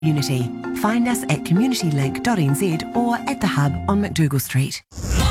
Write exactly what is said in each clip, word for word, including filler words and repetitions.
Unity. Find us at community link dot n z or at the Hub on McDougall Street.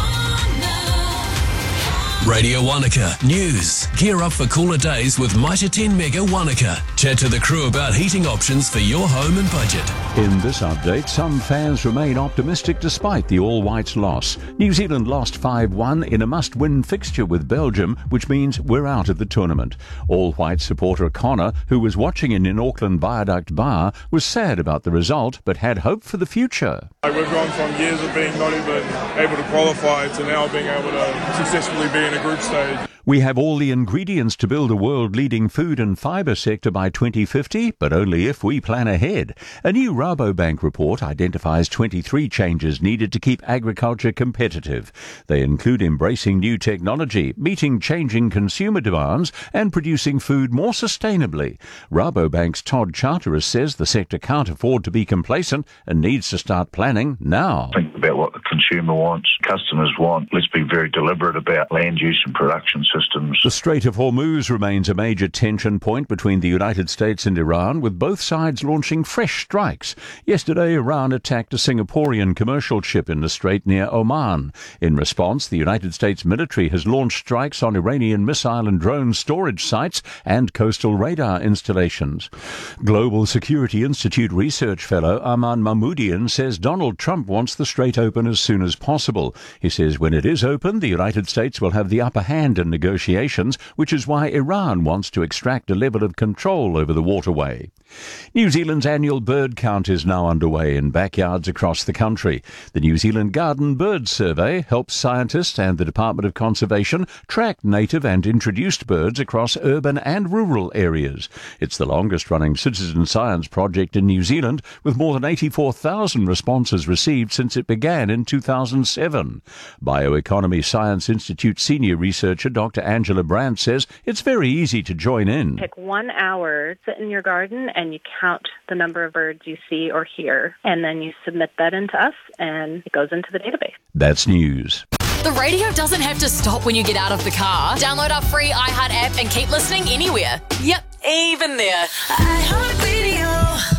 Radio Wanaka News. Gear up for cooler days with Mitre ten Mega Wanaka. Chat to the crew about heating options for your home and budget. In this update, some fans remain optimistic despite the All Whites loss. New Zealand lost five one in a must-win fixture with Belgium, which means we're out of the tournament. All Whites supporter Connor, who was watching in an Auckland Viaduct bar, was sad about the result but had hope for the future. We've gone from years of being not even able to qualify to now being able to successfully be in a group stage. We have all the ingredients to build a world-leading food and fibre sector by twenty fifty, but only if we plan ahead. A new Rabobank report identifies twenty-three changes needed to keep agriculture competitive. They include embracing new technology, meeting changing consumer demands, and producing food more sustainably. Rabobank's Todd Charteris says the sector can't afford to be complacent and needs to start planning now. Think about what the consumer wants, customers want. Let's be very deliberate about land use and production systems. The Strait of Hormuz remains a major tension point between the United States and Iran, with both sides launching fresh strikes. Yesterday, Iran attacked a Singaporean commercial ship in the strait near Oman. In response, the United States military has launched strikes on Iranian missile and drone storage sites and coastal radar installations. Global Security Institute research fellow Aman Mahmoudian says Donald Trump wants the strait open as soon as possible. He says when it is open, the United States will have the upper hand in negotiations, which is why Iran wants to extract a level of control over the waterway. New Zealand's annual bird count is now underway in backyards across the country. The New Zealand Garden Bird Survey helps scientists and the Department of Conservation track native and introduced birds across urban and rural areas. It's the longest-running citizen science project in New Zealand, with more than eighty-four thousand responses received since it began in two thousand seven. Bioeconomy Science Institute senior researcher Doctor Angela Brandt says it's very easy to join in. Take one hour, sit in your garden, and you count the number of birds you see or hear, and then you submit that into us, and it goes into the database. That's news. The radio doesn't have to stop when you get out of the car. Download our free iHeart app and keep listening anywhere. Yep, even there. iHeartRadio.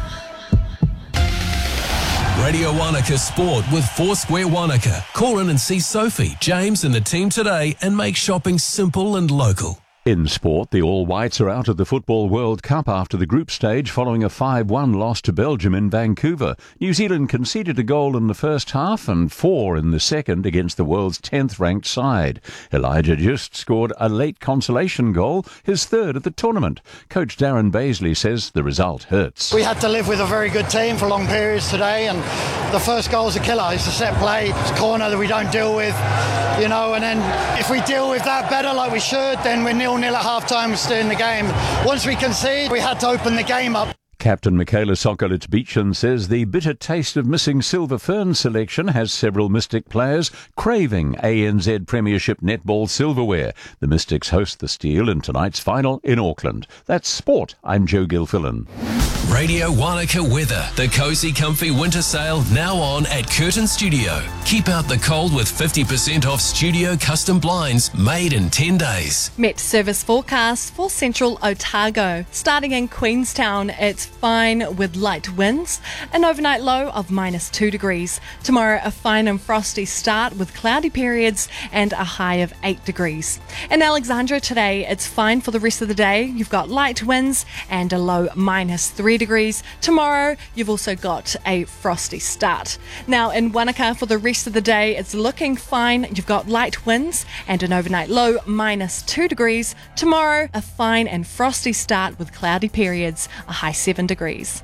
Radio Wanaka Sport with Foursquare Wanaka. Call in and see Sophie, James and the team today and make shopping simple and local. In sport, the All Whites are out of the Football World Cup after the group stage following a five one loss to Belgium in Vancouver. New Zealand conceded a goal in the first half and four in the second against the world's tenth-ranked side. Elijah Just scored a late consolation goal, his third at the tournament. Coach Darren Baisley says the result hurts. We had to live with a very good team for long periods today, and the first goal's a killer. It's a set play, it's a corner that we don't deal with, you know, and then if we deal with that better like we should, then we're nil nil at half-time, still in the game. Once we concede, we had to open the game up. Captain Michaela Sokolits-Beechan says the bitter taste of missing Silver Fern selection has several Mystic players craving A N Z Premiership netball silverware. The Mystics host the Steel in tonight's final in Auckland. That's sport. I'm Joe Gilfillan. Radio Wanaka weather. The Cozy Comfy Winter Sale now on at Curtin Studio. Keep out the cold with fifty percent off studio custom blinds made in ten days. Met service forecast for central Otago. Starting in Queenstown, it's fine with light winds, an overnight low of minus two degrees. Tomorrow, a fine and frosty start with cloudy periods and a high of eight degrees. In Alexandra today, it's fine for the rest of the day. You've got light winds and a low minus three degrees. Tomorrow, you've also got a frosty start. Now, in Wanaka for the rest of the day, it's looking fine. You've got light winds and an overnight low minus two degrees. Tomorrow, a fine and frosty start with cloudy periods, a high seven degrees.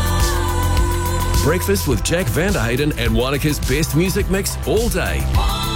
Breakfast with Jack Vanderhayden and Wanaka's best music mix all day.